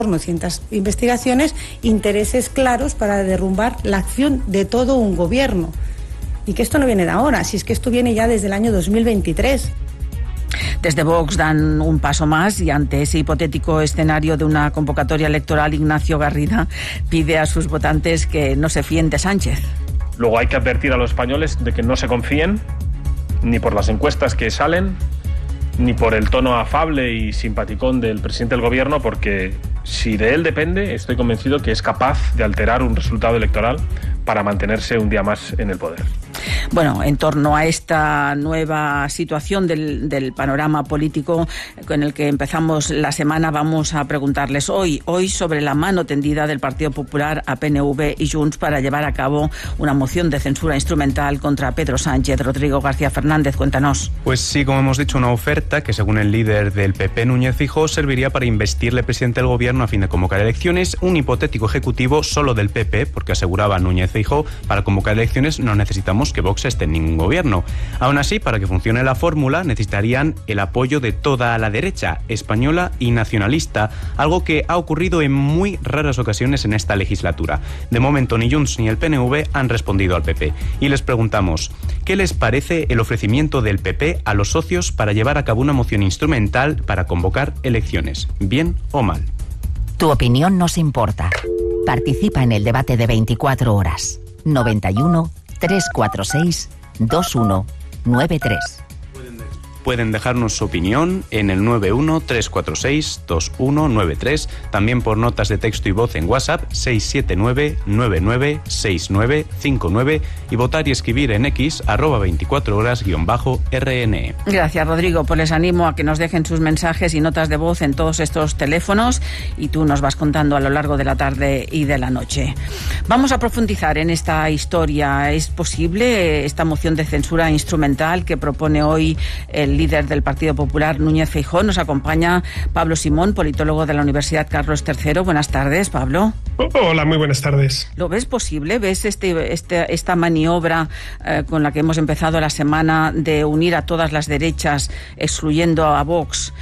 900 investigaciones, intereses claros para derrumbar la acción de todo un gobierno. Y que esto no viene de ahora, si es que esto viene ya desde el año 2023. Desde Vox dan un paso más y ante ese hipotético escenario de una convocatoria electoral, Ignacio Garrida pide a sus votantes que no se fíen de Sánchez. Luego hay que advertir a los españoles de que no se confíen ni por las encuestas que salen, ni por el tono afable y simpaticón del presidente del gobierno, porque si de él depende, estoy convencido que es capaz de alterar un resultado electoral para mantenerse un día más en el poder. Bueno, en torno a esta nueva situación del panorama político con el que empezamos la semana, vamos a preguntarles hoy sobre la mano tendida del Partido Popular a PNV y Junts para llevar a cabo una moción de censura instrumental contra Pedro Sánchez. Rodrigo García Fernández, cuéntanos. Pues sí, como hemos dicho, una oferta que según el líder del PP, Núñez Feijóo, serviría para investirle presidente del gobierno a fin de convocar elecciones, un hipotético ejecutivo solo del PP, porque aseguraba Núñez Feijóo, para convocar elecciones no necesitamos que Vox esté en ningún gobierno. Aún así, para que funcione la fórmula, necesitarían el apoyo de toda la derecha, española y nacionalista, algo que ha ocurrido en muy raras ocasiones en esta legislatura. De momento, ni Junts ni el PNV han respondido al PP. Y les preguntamos, ¿qué les parece el ofrecimiento del PP a los socios para llevar a cabo una moción instrumental para convocar elecciones? ¿Bien o mal? Tu opinión nos importa. Participa en el debate de 24 horas. 91 346 2193. Pueden dejarnos su opinión en el 91-346-2193, también por notas de texto y voz en WhatsApp 679-996959 y votar y escribir en X @24horas_RNE. Gracias, Rodrigo. Pues les animo a que nos dejen sus mensajes y notas de voz en todos estos teléfonos y tú nos vas contando a lo largo de la tarde y de la noche. Vamos a profundizar en esta historia. ¿Es posible esta moción de censura instrumental que propone hoy el líder del Partido Popular, Núñez Feijóo? Nos acompaña Pablo Simón, politólogo de la Universidad Carlos III. Buenas tardes, Pablo. Hola, muy buenas tardes. ¿Lo ves posible? ¿Ves esta maniobra con la que hemos empezado la semana de unir a todas las derechas, excluyendo a Vox,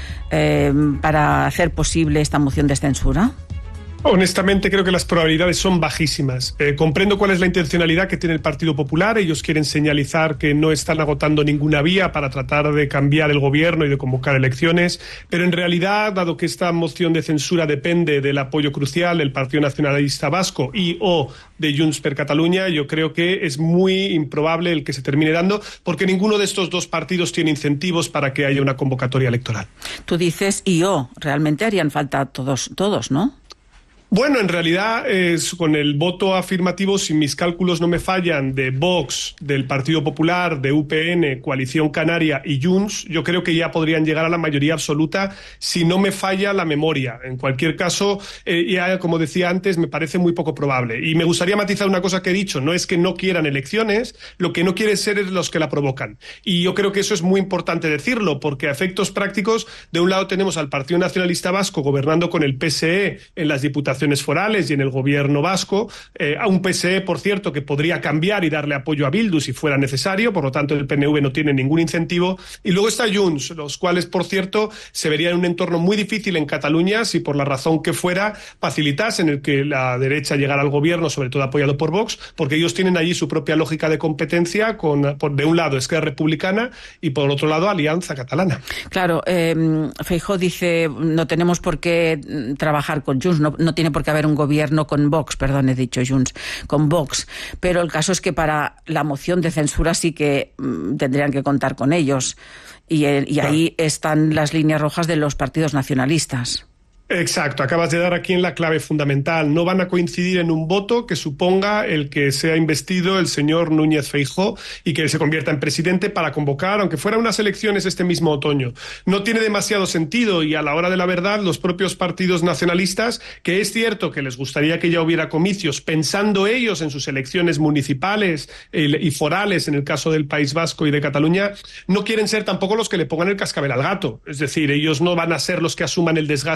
para hacer posible esta moción de censura? Honestamente creo que las probabilidades son bajísimas. Comprendo cuál es la intencionalidad que tiene el Partido Popular. Ellos quieren señalizar que no están agotando ninguna vía para tratar de cambiar el gobierno y de convocar elecciones, pero en realidad, dado que esta moción de censura depende del apoyo crucial del Partido Nacionalista Vasco y o de Junts per Catalunya, yo creo que es muy improbable el que se termine dando, porque ninguno de estos dos partidos tiene incentivos para que haya una convocatoria electoral. Tú dices realmente harían falta todos, ¿no? Bueno, en realidad, con el voto afirmativo, si mis cálculos no me fallan, de Vox, del Partido Popular, de UPN, Coalición Canaria y Junts, yo creo que ya podrían llegar a la mayoría absoluta si no me falla la memoria. En cualquier caso, ya como decía antes, me parece muy poco probable. Y me gustaría matizar una cosa que he dicho, no es que no quieran elecciones, lo que no quieren ser es los que la provocan. Y yo creo que eso es muy importante decirlo, porque a efectos prácticos, de un lado tenemos al Partido Nacionalista Vasco gobernando con el PSE en las diputaciones forales y en el gobierno vasco, a un PSE, por cierto, que podría cambiar y darle apoyo a Bildu si fuera necesario, por lo tanto el PNV no tiene ningún incentivo, y luego está Junts, los cuales, por cierto, se verían en un entorno muy difícil en Cataluña si por la razón que fuera facilitasen el que la derecha llegara al gobierno, sobre todo apoyado por Vox, porque ellos tienen allí su propia lógica de competencia de un lado Esquerra Republicana y por otro lado Alianza Catalana. Claro, Feijóo dice no tenemos por qué trabajar con Junts, no tiene por qué haber un gobierno con Vox, he dicho Junts, con Vox, pero el caso es que para la moción de censura sí que tendrían que contar con ellos y ahí están las líneas rojas de los partidos nacionalistas. Exacto, acabas de dar aquí en la clave fundamental. No van a coincidir en un voto que suponga el que sea investido el señor Núñez Feijóo y que se convierta en presidente para convocar, aunque fuera unas elecciones este mismo otoño. No tiene demasiado sentido y a la hora de la verdad los propios partidos nacionalistas, que es cierto que les gustaría que ya hubiera comicios, pensando ellos en sus elecciones municipales y forales en el caso del País Vasco y de Cataluña, no quieren ser tampoco los que le pongan el cascabel al gato. Es decir, ellos no van a ser los que asuman el desgaste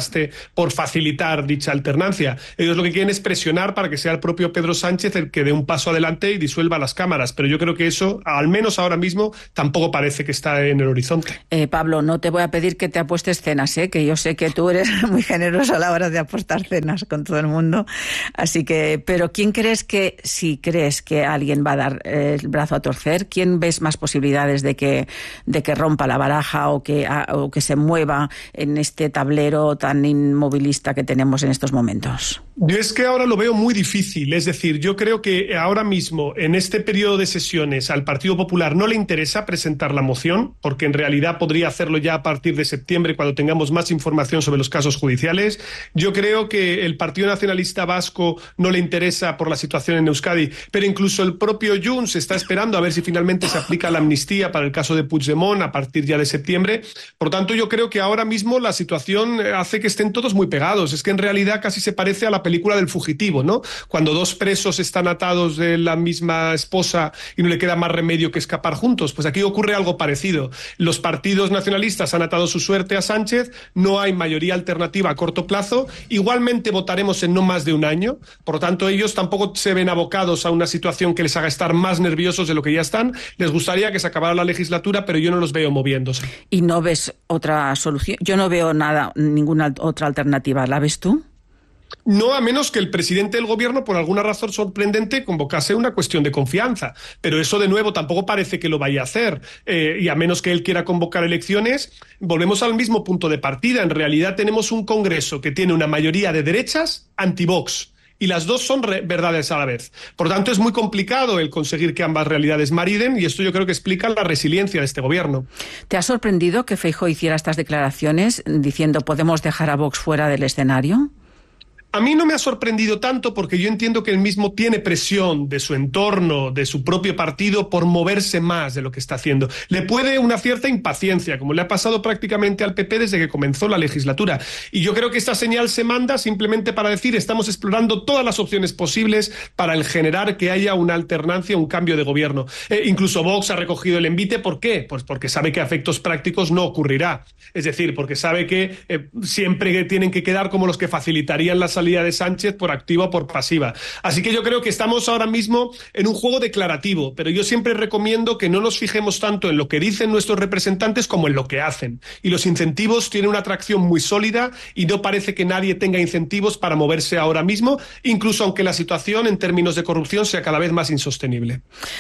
por facilitar dicha alternancia. Ellos lo que quieren es presionar para que sea el propio Pedro Sánchez el que dé un paso adelante y disuelva las cámaras, pero yo creo que eso, al menos ahora mismo, tampoco parece que está en el horizonte. Pablo, no te voy a pedir que te apuestes cenas, que yo sé que tú eres muy generoso a la hora de apostar cenas con todo el mundo, así que, pero ¿quién crees que, si crees que alguien va a dar el brazo a torcer, quién ves más posibilidades de que rompa la baraja o que se mueva en este tablero tan inmovilista que tenemos en estos momentos? Yo es que ahora lo veo muy difícil, es decir, yo creo que ahora mismo, en este periodo de sesiones, al Partido Popular no le interesa presentar la moción, porque en realidad podría hacerlo ya a partir de septiembre, cuando tengamos más información sobre los casos judiciales. Yo creo que el Partido Nacionalista Vasco no le interesa por la situación en Euskadi, pero incluso el propio Junts está esperando a ver si finalmente se aplica la amnistía para el caso de Puigdemont a partir ya de septiembre. Por tanto, yo creo que ahora mismo la situación hace que estén todos muy pegados. Es que en realidad casi se parece a la película del fugitivo, ¿no? Cuando dos presos están atados de la misma esposa y no le queda más remedio que escapar juntos. Pues aquí ocurre algo parecido. Los partidos nacionalistas han atado su suerte a Sánchez, no hay mayoría alternativa a corto plazo, igualmente votaremos en no más de un año, por lo tanto ellos tampoco se ven abocados a una situación que les haga estar más nerviosos de lo que ya están. Les gustaría que se acabara la legislatura, pero yo no los veo moviéndose. ¿Y no ves otra solución? Yo no veo ninguna otra alternativa. ¿La ves tú? No, a menos que el presidente del gobierno, por alguna razón sorprendente, convocase una cuestión de confianza. Pero eso, de nuevo, tampoco parece que lo vaya a hacer. Y a menos que él quiera convocar elecciones, volvemos al mismo punto de partida. En realidad tenemos un Congreso que tiene una mayoría de derechas anti-Vox. Y las dos son verdades a la vez. Por tanto, es muy complicado el conseguir que ambas realidades mariden, y esto yo creo que explica la resiliencia de este gobierno. ¿Te ha sorprendido que Feijóo hiciera estas declaraciones diciendo podemos dejar a Vox fuera del escenario? A mí no me ha sorprendido tanto, porque yo entiendo que él mismo tiene presión de su entorno, de su propio partido, por moverse más de lo que está haciendo. Le puede una cierta impaciencia, como le ha pasado prácticamente al PP desde que comenzó la legislatura. Y yo creo que esta señal se manda simplemente para decir estamos explorando todas las opciones posibles para el generar que haya una alternancia, un cambio de gobierno. Incluso Vox ha recogido el envite. ¿Por qué? Pues porque sabe que a efectos prácticos no ocurrirá. Es decir, porque sabe que siempre tienen que quedar como los que facilitarían la salida de Sánchez por activa o por pasiva. Así que yo creo que estamos ahora mismo en un juego declarativo, pero yo siempre recomiendo que no nos fijemos tanto en lo que dicen nuestros representantes como en lo que hacen. Y los incentivos tienen una atracción muy sólida y no parece que nadie tenga incentivos para moverse ahora mismo, incluso aunque la situación en términos de corrupción sea cada vez más insostenible.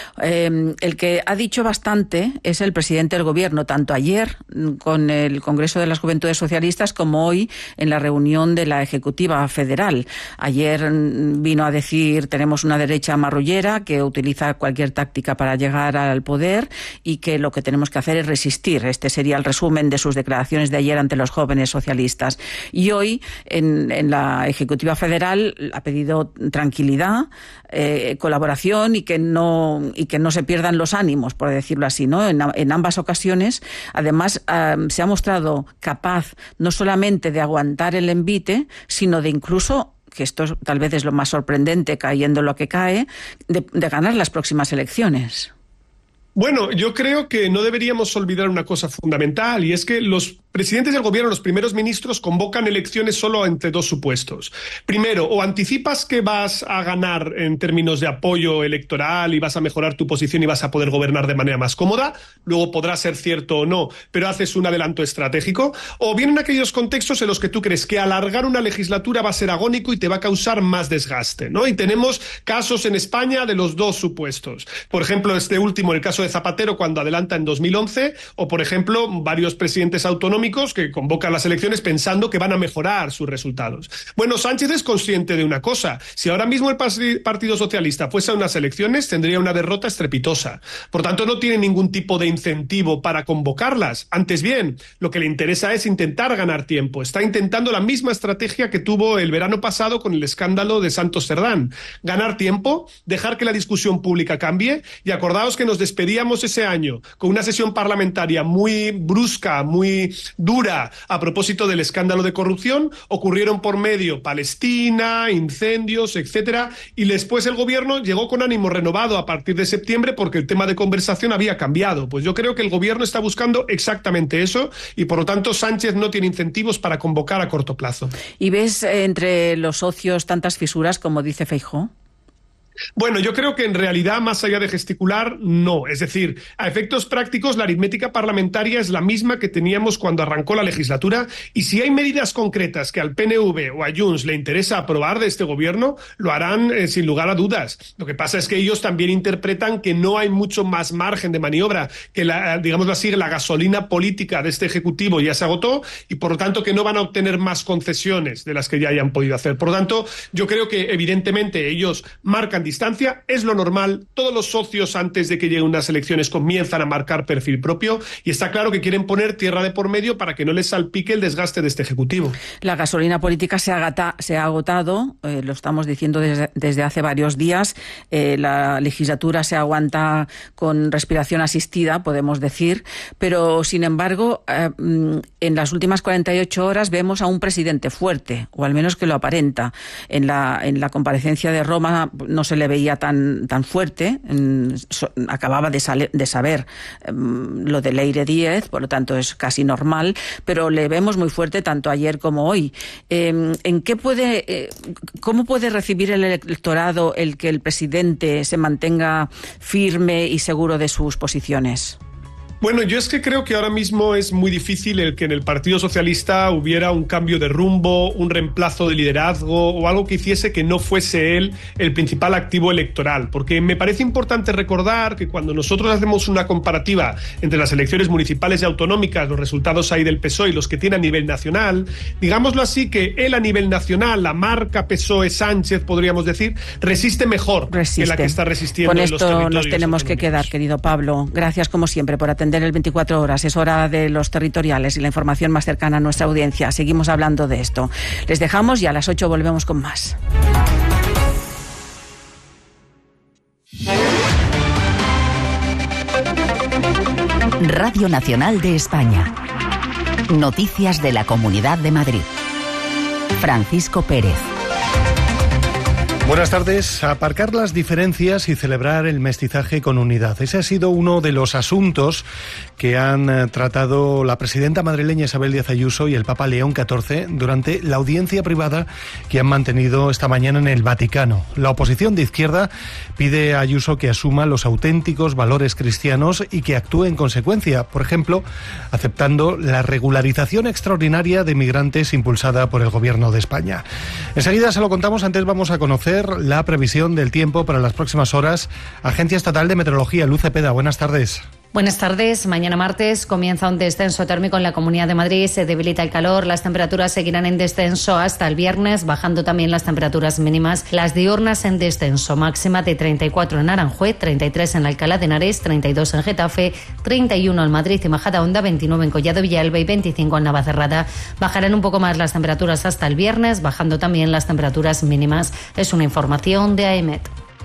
El que ha dicho bastante es el presidente del gobierno, tanto ayer con el Congreso de las Juventudes Socialistas como hoy en la reunión de la Ejecutiva Federal. Ayer vino a decir tenemos una derecha marrullera que utiliza cualquier táctica para llegar al poder y que lo que tenemos que hacer es resistir. Este sería el resumen de sus declaraciones de ayer ante los jóvenes socialistas. Y hoy en la Ejecutiva Federal ha pedido tranquilidad, colaboración y que no se pierdan los ánimos, por decirlo así, ¿no? En ambas ocasiones, además, se ha mostrado capaz no solamente de aguantar el envite, sino de incluso, que esto tal vez es lo más sorprendente, cayendo lo que cae, de ganar las próximas elecciones. Bueno, yo creo que no deberíamos olvidar una cosa fundamental, y es que los presidentes del gobierno, los primeros ministros, convocan elecciones solo entre dos supuestos. Primero, o anticipas que vas a ganar en términos de apoyo electoral y vas a mejorar tu posición y vas a poder gobernar de manera más cómoda, luego podrá ser cierto o no, pero haces un adelanto estratégico, o bien en aquellos contextos en los que tú crees que alargar una legislatura va a ser agónico y te va a causar más desgaste, ¿no? Y tenemos casos en España de los dos supuestos. Por ejemplo, este último, el caso de Zapatero, cuando adelanta en 2011, o por ejemplo, varios presidentes autonómicos que convocan las elecciones pensando que van a mejorar sus resultados. Bueno, Sánchez es consciente de una cosa: si ahora mismo el Partido Socialista fuese a unas elecciones, tendría una derrota estrepitosa. Por tanto, no tiene ningún tipo de incentivo para convocarlas. Antes bien, lo que le interesa es intentar ganar tiempo. Está intentando la misma estrategia que tuvo el verano pasado con el escándalo de Santos Cerdán. Ganar tiempo, dejar que la discusión pública cambie, y acordaos que nos despedíamos ese año con una sesión parlamentaria muy brusca, muy dura a propósito del escándalo de corrupción, ocurrieron por medio Palestina, incendios, etcétera, y después el gobierno llegó con ánimo renovado a partir de septiembre porque el tema de conversación había cambiado. Pues yo creo que el gobierno está buscando exactamente eso y por lo tanto Sánchez no tiene incentivos para convocar a corto plazo. ¿Y ves entre los socios tantas fisuras como dice Feijóo? Bueno, yo creo que en realidad, más allá de gesticular, no. Es decir, a efectos prácticos, la aritmética parlamentaria es la misma que teníamos cuando arrancó la legislatura y si hay medidas concretas que al PNV o a Junts le interesa aprobar de este gobierno, lo harán sin lugar a dudas. Lo que pasa es que ellos también interpretan que no hay mucho más margen de maniobra, que digámoslo así, la gasolina política de este Ejecutivo ya se agotó y por lo tanto que no van a obtener más concesiones de las que ya hayan podido hacer. Por lo tanto, yo creo que evidentemente ellos marcan distancia, es lo normal, todos los socios antes de que lleguen unas elecciones comienzan a marcar perfil propio y está claro que quieren poner tierra de por medio para que no les salpique el desgaste de este Ejecutivo. La gasolina política se ha agotado, lo estamos diciendo desde hace varios días, la legislatura se aguanta con respiración asistida, podemos decir, pero sin embargo en las últimas 48 horas vemos a un presidente fuerte, o al menos que lo aparenta. En la comparecencia de Roma no se le veía tan fuerte, acababa de saber lo de Leire Díez, por lo tanto es casi normal, pero le vemos muy fuerte tanto ayer como hoy. ¿Cómo puede recibir el electorado el que el presidente se mantenga firme y seguro de sus posiciones? Bueno, yo es que creo que ahora mismo es muy difícil el que en el Partido Socialista hubiera un cambio de rumbo, un reemplazo de liderazgo o algo que hiciese que no fuese él el principal activo electoral. Porque me parece importante recordar que cuando nosotros hacemos una comparativa entre las elecciones municipales y autonómicas, los resultados ahí del PSOE y los que tiene a nivel nacional, digámoslo así, que él a nivel nacional, la marca PSOE-Sánchez, podríamos decir, resiste mejor que la que está resistiendo en los territorios. Con esto nos tenemos que quedar, querido Pablo. Gracias como siempre por atender el 24 horas. Es hora de los territoriales y la información más cercana a nuestra audiencia. Seguimos hablando de esto. Les dejamos y a las 8 volvemos con más. Radio Nacional de España. Noticias de la Comunidad de Madrid. Francisco Pérez. Buenas tardes. Aparcar las diferencias y celebrar el mestizaje con unidad. Ese ha sido uno de los asuntos que han tratado la presidenta madrileña Isabel Díaz Ayuso y el Papa León XIV durante la audiencia privada que han mantenido esta mañana en el Vaticano. La oposición de izquierda pide a Ayuso que asuma los auténticos valores cristianos y que actúe en consecuencia, por ejemplo, aceptando la regularización extraordinaria de migrantes impulsada por el Gobierno de España. Enseguida se lo contamos, antes vamos a conocer la previsión del tiempo para las próximas horas. Agencia Estatal de Meteorología, Luz Cepeda, buenas tardes. Buenas tardes. Mañana martes comienza un descenso térmico en la Comunidad de Madrid. Se debilita el calor. Las temperaturas seguirán en descenso hasta el viernes, bajando también las temperaturas mínimas. Las diurnas en descenso. Máxima de 34 en Aranjuez, 33 en Alcalá de Henares, 32 en Getafe, 31 en Madrid y Majadahonda, 29 en Collado Villalba y 25 en Navacerrada. Bajarán un poco más las temperaturas hasta el viernes, bajando también las temperaturas mínimas. Es una información de AEMET.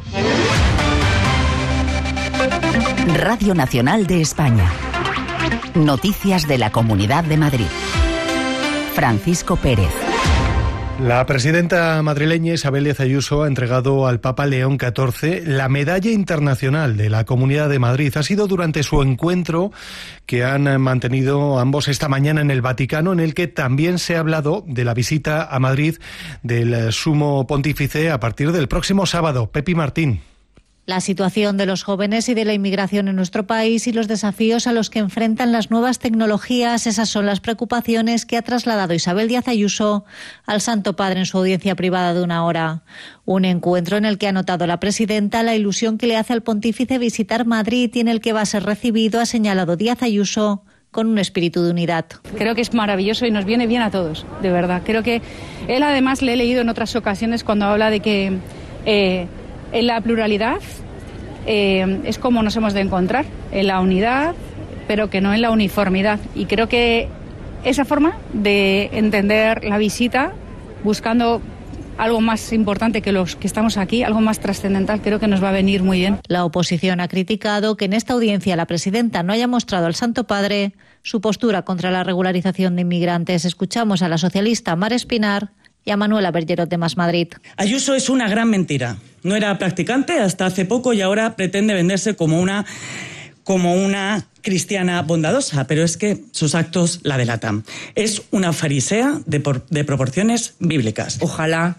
Radio Nacional de España. Noticias de la Comunidad de Madrid. Francisco Pérez. La presidenta madrileña Isabel Díaz Ayuso ha entregado al Papa León XIV la Medalla Internacional de la Comunidad de Madrid. Ha sido durante su encuentro que han mantenido ambos esta mañana en el Vaticano, en el que también se ha hablado de la visita a Madrid del Sumo Pontífice a partir del próximo sábado. Pepi Martín. La situación de los jóvenes y de la inmigración en nuestro país y los desafíos a los que enfrentan las nuevas tecnologías, esas son las preocupaciones que ha trasladado Isabel Díaz Ayuso al Santo Padre en su audiencia privada de 1 hora. Un encuentro en el que ha notado la presidenta la ilusión que le hace al pontífice visitar Madrid y en el que va a ser recibido, ha señalado Díaz Ayuso, con un espíritu de unidad. Creo que es maravilloso y nos viene bien a todos, de verdad. Creo que él, además, le he leído en otras ocasiones cuando habla de que en la pluralidad es como nos hemos de encontrar, en la unidad, pero que no en la uniformidad. Y creo que esa forma de entender la visita, buscando algo más importante que los que estamos aquí, algo más trascendental, creo que nos va a venir muy bien. La oposición ha criticado que en esta audiencia la presidenta no haya mostrado al Santo Padre su postura contra la regularización de inmigrantes. Escuchamos a la socialista Mar Espinar y a Manuela Bergerot de Más Madrid. Ayuso es una gran mentira. No era practicante hasta hace poco y ahora pretende venderse como una cristiana bondadosa, pero es que sus actos la delatan. Es una farisea de proporciones bíblicas. Ojalá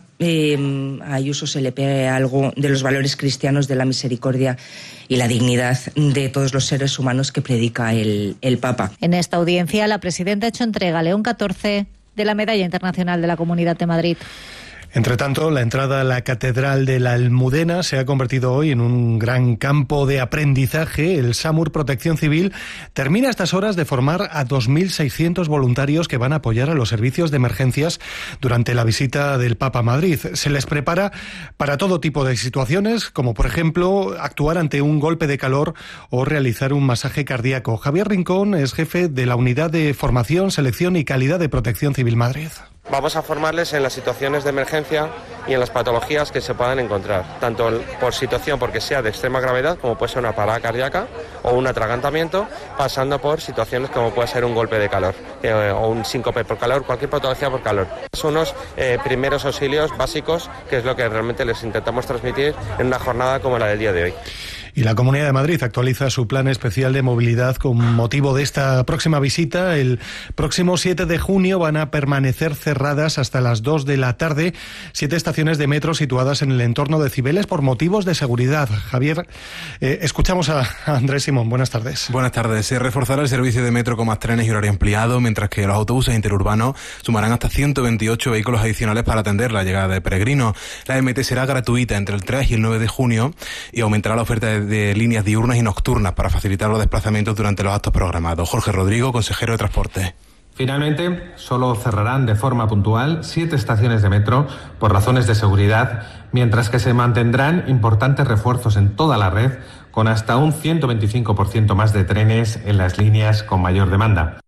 a Ayuso se le pegue algo de los valores cristianos, de la misericordia y la dignidad de todos los seres humanos que predica el Papa. En esta audiencia, la presidenta ha hecho entrega a León XIV de la Medalla Internacional de la Comunidad de Madrid. Entre tanto, la entrada a la Catedral de la Almudena se ha convertido hoy en un gran campo de aprendizaje. El SAMUR Protección Civil termina a estas horas de formar a 2.600 voluntarios que van a apoyar a los servicios de emergencias durante la visita del Papa a Madrid. Se les prepara para todo tipo de situaciones, como por ejemplo actuar ante un golpe de calor o realizar un masaje cardíaco. Javier Rincón es jefe de la Unidad de Formación, Selección y Calidad de Protección Civil Madrid. Vamos a formarles en las situaciones de emergencia y en las patologías que se puedan encontrar, tanto por situación porque sea de extrema gravedad, como puede ser una parada cardíaca o un atragantamiento, pasando por situaciones como puede ser un golpe de calor o un síncope por calor, cualquier patología por calor. Son unos primeros auxilios básicos, que es lo que realmente les intentamos transmitir en una jornada como la del día de hoy. Y la Comunidad de Madrid actualiza su plan especial de movilidad con motivo de esta próxima visita. El próximo 7 de junio van a permanecer cerradas hasta las 2 de la tarde 7 estaciones de metro situadas en el entorno de Cibeles por motivos de seguridad. Javier, escuchamos a Andrés Simón. Buenas tardes. Buenas tardes. Se reforzará el servicio de metro con más trenes y horario ampliado, mientras que los autobuses interurbanos sumarán hasta 128 vehículos adicionales para atender la llegada de peregrinos. La MT será gratuita entre el 3 y el 9 de junio y aumentará la oferta de líneas diurnas y nocturnas para facilitar los desplazamientos durante los actos programados. Jorge Rodrigo, consejero de Transporte. Finalmente, solo cerrarán de forma puntual 7 estaciones de metro por razones de seguridad, mientras que se mantendrán importantes refuerzos en toda la red, con hasta un 125% más de trenes en las líneas con mayor demanda.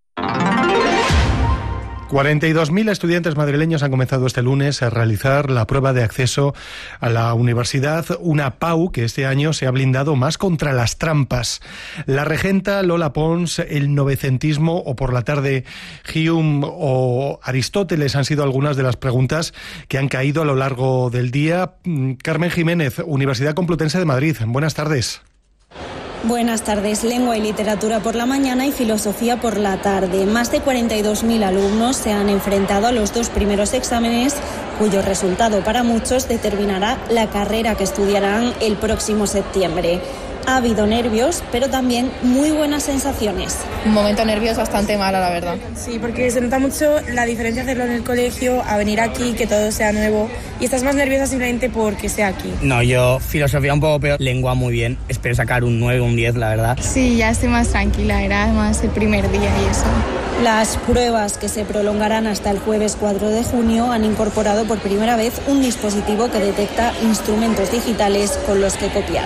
42.000 estudiantes madrileños han comenzado este lunes a realizar la prueba de acceso a la universidad, una PAU que este año se ha blindado más contra las trampas. La regenta Lola Pons, el novecentismo o por la tarde Hume o Aristóteles han sido algunas de las preguntas que han caído a lo largo del día. Carmen Jiménez, Universidad Complutense de Madrid. Buenas tardes. Buenas tardes. Lengua y literatura por la mañana y filosofía por la tarde. Más de 42.000 alumnos se han enfrentado a los 2 primeros exámenes, cuyo resultado para muchos determinará la carrera que estudiarán el próximo septiembre. Ha habido nervios, pero también muy buenas sensaciones. Un momento nervioso bastante malo, la verdad. Sí, porque se nota mucho la diferencia de hacerlo en el colegio a venir aquí, que todo sea nuevo. Y estás más nerviosa simplemente porque sea aquí. No, yo filosofía un poco, pero lengua muy bien. Espero sacar un 9, un 10, la verdad. Sí, ya estoy más tranquila, era más el primer día y eso. Las pruebas, que se prolongarán hasta el jueves 4 de junio, han incorporado por primera vez un dispositivo que detecta instrumentos digitales con los que copiar.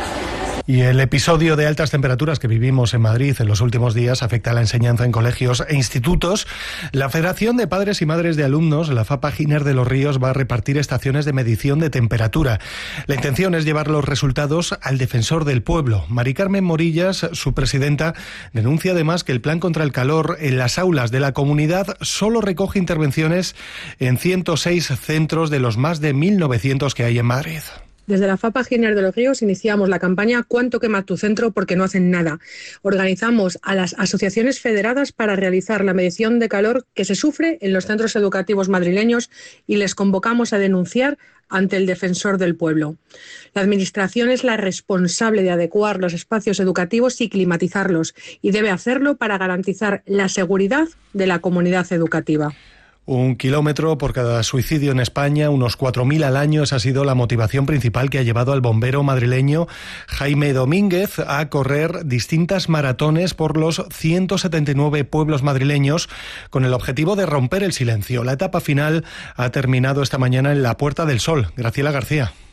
Y el episodio de altas temperaturas que vivimos en Madrid en los últimos días afecta a la enseñanza en colegios e institutos. La Federación de Padres y Madres de Alumnos, la FAPA Giner de los Ríos, va a repartir estaciones de medición de temperatura. La intención es llevar los resultados al Defensor del Pueblo. Mari Carmen Morillas, su presidenta, denuncia además que el plan contra el calor en las aulas de la comunidad solo recoge intervenciones en 106 centros de los más de 1.900 que hay en Madrid. Desde la FAPA Giner de los Ríos iniciamos la campaña ¿Cuánto quema tu centro? Porque no hacen nada. Organizamos a las asociaciones federadas para realizar la medición de calor que se sufre en los centros educativos madrileños y les convocamos a denunciar ante el Defensor del Pueblo. La Administración es la responsable de adecuar los espacios educativos y climatizarlos y debe hacerlo para garantizar la seguridad de la comunidad educativa. 1 kilómetro por cada suicidio en España, unos 4.000 al año. Esa ha sido la motivación principal que ha llevado al bombero madrileño Jaime Domínguez a correr distintas maratones por los 179 pueblos madrileños con el objetivo de romper el silencio. La etapa final ha terminado esta mañana en la Puerta del Sol. Graciela García.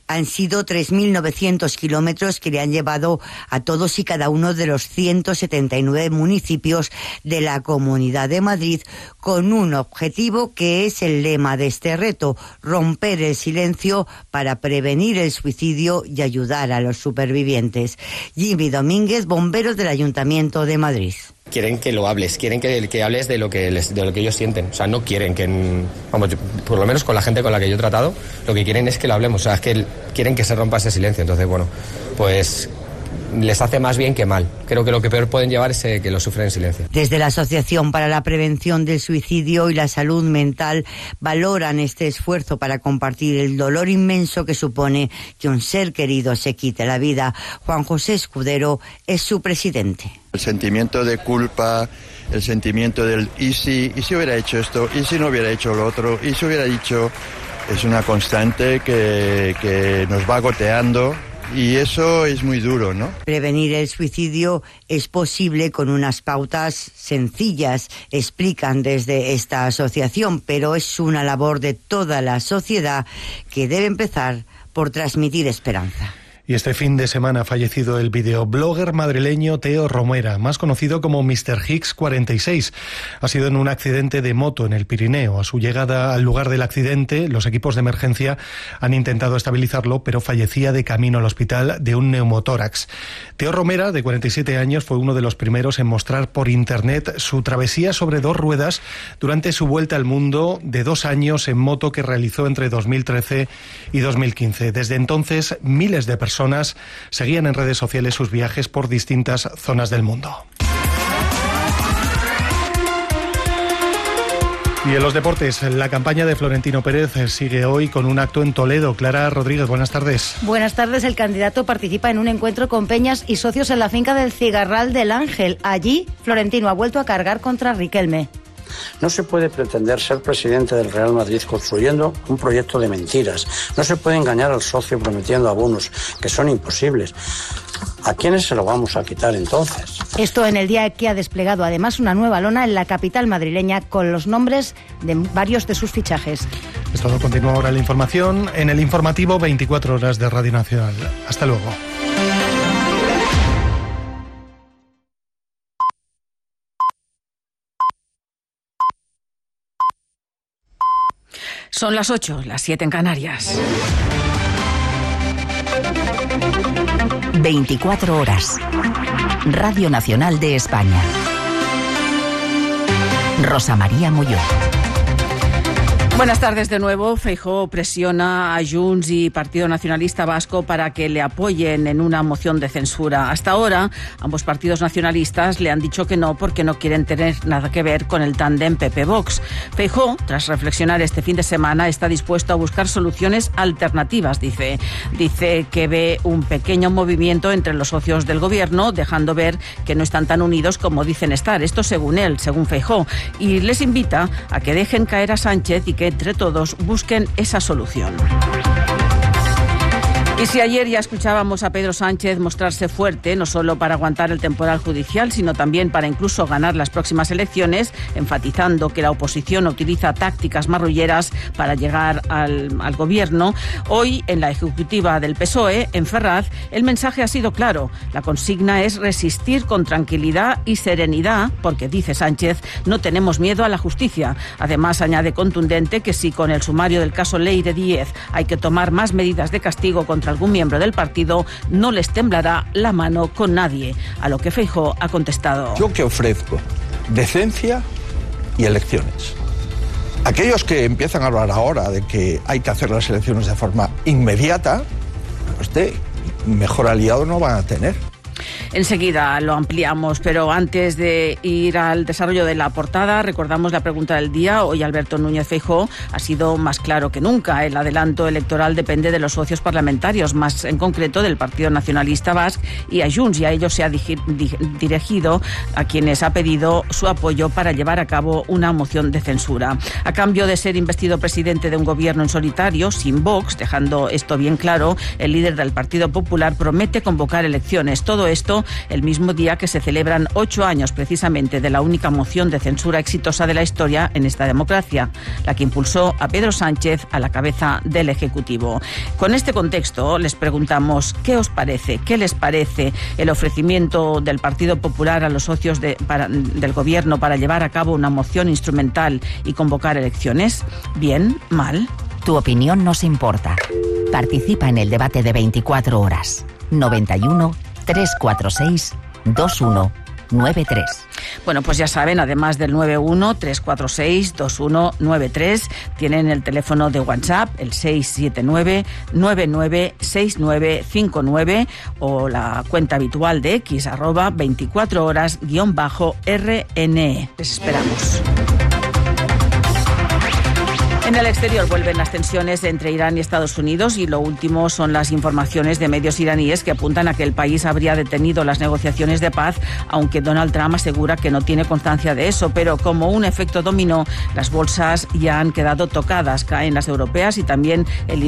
Han sido 3.900 kilómetros que le han llevado a todos y cada uno de los 179 municipios de la Comunidad de Madrid con un objetivo que es el lema de este reto: romper el silencio para prevenir el suicidio y ayudar a los supervivientes. Jimmy Domínguez, bombero del Ayuntamiento de Madrid. Quieren que lo hables, quieren que hables de lo que ellos sienten. O sea, no quieren que, vamos, por lo menos con la gente con la que yo he tratado, lo que quieren es que lo hablemos. O sea, es que quieren que se rompa ese silencio. Entonces, bueno, pues les hace más bien que mal. Creo que lo que peor pueden llevar es que lo sufren en silencio. Desde la Asociación para la Prevención del Suicidio y la Salud Mental valoran este esfuerzo para compartir el dolor inmenso que supone que un ser querido se quite la vida. Juan José Escudero es su presidente. El sentimiento de culpa, el sentimiento del ¿y si hubiera hecho esto? ¿Y si no hubiera hecho lo otro? ¿Y si hubiera dicho? Es una constante que nos va goteando. Y eso es muy duro, ¿no? Prevenir el suicidio es posible con unas pautas sencillas, explican desde esta asociación, pero es una labor de toda la sociedad que debe empezar por transmitir esperanza. Y este fin de semana ha fallecido el videoblogger madrileño Teo Romera, más conocido como Mr. Hicks 46. Ha sido en un accidente de moto en el Pirineo. A su llegada al lugar del accidente, los equipos de emergencia han intentado estabilizarlo, pero fallecía de camino al hospital de un neumotórax. Teo Romera, de 47 años, fue uno de los primeros en mostrar por internet su travesía sobre dos ruedas durante su vuelta al mundo de 2 años en moto que realizó entre 2013 y 2015. Desde entonces, miles de personas seguían en redes sociales sus viajes por distintas zonas del mundo. Y en los deportes, la campaña de Florentino Pérez sigue hoy con un acto en Toledo. Clara Rodríguez, buenas tardes. Buenas tardes. El candidato participa en un encuentro con peñas y socios en la finca del Cigarral del Ángel. Allí, Florentino ha vuelto a cargar contra Riquelme. No se puede pretender ser presidente del Real Madrid construyendo un proyecto de mentiras. No se puede engañar al socio prometiendo abonos que son imposibles. ¿A quiénes se lo vamos a quitar entonces? Esto en el día que ha desplegado además una nueva lona en la capital madrileña con los nombres de varios de sus fichajes. Esto continúa ahora la información en el informativo 24 horas de Radio Nacional. Hasta luego. Son las 8, las 7 en Canarias. 24 horas. Radio Nacional de España. Rosa María Molló. Buenas tardes de nuevo. Feijóo presiona a Junts y Partido Nacionalista Vasco para que le apoyen en una moción de censura. Hasta ahora, ambos partidos nacionalistas le han dicho que no porque no quieren tener nada que ver con el tándem PP-Vox. Feijóo, tras reflexionar este fin de semana, está dispuesto a buscar soluciones alternativas, dice. Dice que ve un pequeño movimiento entre los socios del gobierno, dejando ver que no están tan unidos como dicen estar. Esto según él, según Feijóo. Y les invita a que dejen caer a Sánchez y que entre todos busquen esa solución. Y si ayer ya escuchábamos a Pedro Sánchez mostrarse fuerte, no solo para aguantar el temporal judicial, sino también para incluso ganar las próximas elecciones, enfatizando que la oposición utiliza tácticas marrulleras para llegar al gobierno, hoy en la ejecutiva del PSOE, en Ferraz, el mensaje ha sido claro. La consigna es resistir con tranquilidad y serenidad, porque, dice Sánchez, no tenemos miedo a la justicia. Además, añade contundente que si con el sumario del caso Leire Díez hay que tomar más medidas de castigo contra algún miembro del partido, no les temblará la mano con nadie. A lo que Feijóo ha contestado: yo que ofrezco decencia y elecciones. Aquellos que empiezan a hablar ahora de que hay que hacer las elecciones de forma inmediata, mejor aliado no van a tener. Enseguida lo ampliamos, pero antes de ir al desarrollo de la portada, recordamos la pregunta del día. Hoy Alberto Núñez Feijóo ha sido más claro que nunca. El adelanto electoral depende de los socios parlamentarios, más en concreto del Partido Nacionalista Vasco y a Junts, y a ellos se ha dirigido a quienes ha pedido su apoyo para llevar a cabo una moción de censura. A cambio de ser investido presidente de un gobierno en solitario, sin Vox, dejando esto bien claro, el líder del Partido Popular promete convocar elecciones. Todo esto el mismo día que se celebran 8 años precisamente de la única moción de censura exitosa de la historia en esta democracia, la que impulsó a Pedro Sánchez a la cabeza del Ejecutivo. Con este contexto les preguntamos ¿qué os parece? ¿Qué les parece el ofrecimiento del Partido Popular a los socios del Gobierno para llevar a cabo una moción instrumental y convocar elecciones? ¿Bien? ¿Mal? Tu opinión nos importa. Participa en el debate de 24 horas. 91 346 2193. Bueno, pues ya saben, además del 91-346-2193, tienen el teléfono de WhatsApp, el 679-996959, o la cuenta habitual de X, @24horas_RNE. Les esperamos. En el exterior vuelven las tensiones entre Irán y Estados Unidos y lo último son las informaciones de medios iraníes que apuntan a que el país habría detenido las negociaciones de paz, aunque Donald Trump asegura que no tiene constancia de eso, pero como un efecto dominó, las bolsas ya han quedado tocadas, caen las europeas y también el